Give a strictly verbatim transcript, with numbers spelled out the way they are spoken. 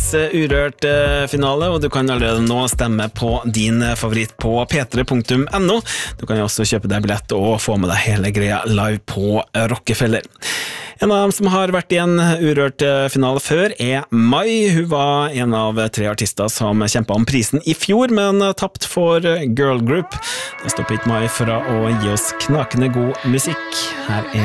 årets Urørt-finale, og du kan allerede nå stemme på din favoritt på p tre punktum n o. Du kan jo også kjøpe deg billett og få med deg hele greia live på Rockefeller. En av dem som har vært i en Urørt-finale før er Mai. Hun var en av tre artister som kjempet om prisen i fjor, men tapt for Girl Group. Det stopper ikke Mai fra å gi oss knakende god musikk. Her er